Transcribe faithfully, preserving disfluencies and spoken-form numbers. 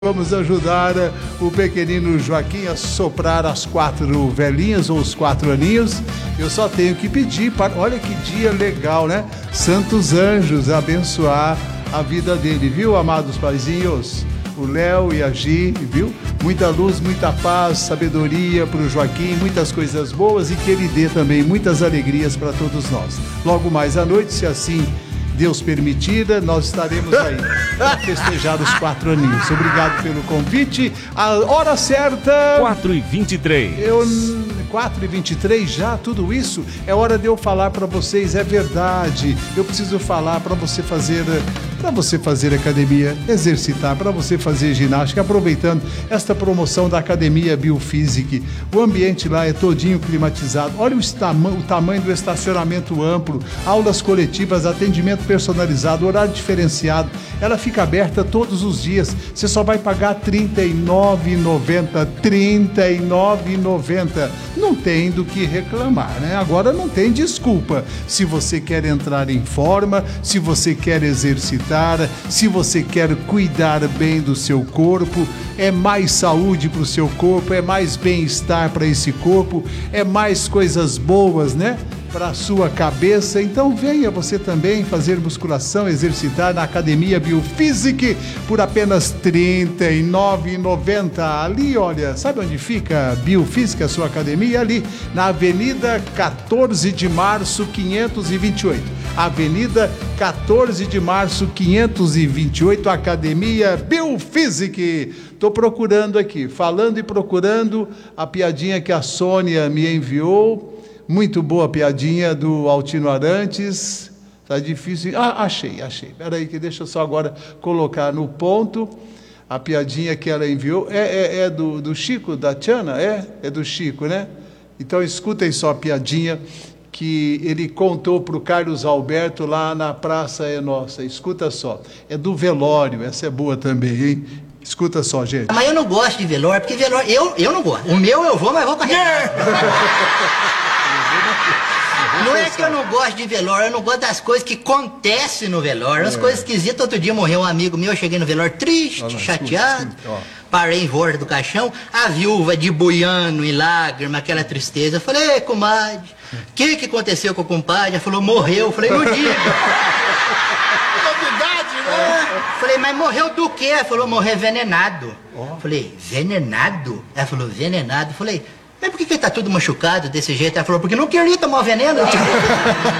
Vamos ajudar o pequenino Joaquim a soprar as quatro velhinhas ou os quatro aninhos. Eu só tenho que pedir para... Olha que dia legal, né? Santos anjos abençoar a vida dele, viu, amados paizinhos? O Léo e a Gi, viu? Muita luz, muita paz, sabedoria para o Joaquim, muitas coisas boas e que ele dê também muitas alegrias para todos nós. Logo mais à noite, se assim Deus permitir, nós estaremos aí para festejar os quatro aninhos. Obrigado pelo convite. A hora certa... quatro e vinte e três. Eu... quatro e vinte e três já, tudo isso? É hora de eu falar para vocês, é verdade. Eu preciso falar para você fazer... para você fazer academia, exercitar, para você fazer ginástica, aproveitando esta promoção da Academia Biophysic. O ambiente lá é todinho climatizado. Olha o, tama o tamanho do estacionamento amplo, aulas coletivas, atendimento personalizado, horário diferenciado. Ela fica aberta todos os dias. Você só vai pagar trinta e nove reais e noventa centavos. trinta e nove reais e noventa centavos. Não tem do que reclamar, né? Agora não tem desculpa. Se você quer entrar em forma, se você quer exercitar, se você quer cuidar bem do seu corpo, é mais saúde para o seu corpo, é mais bem-estar para esse corpo, é mais coisas boas, né? Para a sua cabeça. Então venha você também fazer musculação, exercitar na Academia Biophysic por apenas trinta e nove reais e noventa centavos. Ali, olha, sabe onde fica a Biophysic, a sua academia? Ali, na Avenida quatorze de março, quinhentos e vinte e oito. Avenida quatorze de março, quinhentos e vinte e oito, Academia Biophysic. Estou procurando aqui, falando e procurando a piadinha que a Sônia me enviou. Muito boa piadinha do Altino Arantes. Tá difícil. Ah, achei, achei. Espera aí que deixa eu só agora colocar no ponto a piadinha que ela enviou. É, é, é do, do Chico, da Tiana? É? É do Chico, né? Então escutem só a piadinha que ele contou para o Carlos Alberto lá na Praça É Nossa. Escuta só. É do velório. Essa é boa também, hein? Escuta só, gente. Mas eu não gosto de velório, porque velório... Eu, eu não gosto. O meu eu vou, mas vou carregar. Não é que eu não gosto de velório, eu não gosto das coisas que acontecem no velório. As é. coisas esquisitas. Outro dia morreu um amigo meu, eu cheguei no velório triste, Olha, chateado. Escuta, escuta, parei em volta do caixão, a viúva de buiano em lágrima, aquela tristeza. Eu falei, ei, comadre, o que que aconteceu com o compadre? Ela falou, morreu. Eu falei, no dia. Falei, mas morreu do quê? Ela falou, morreu envenenado. Oh. Falei, venenado? Ela falou, venenado. Falei, mas por que que ele tá tudo machucado desse jeito? Ela falou, porque não queria tomar o veneno.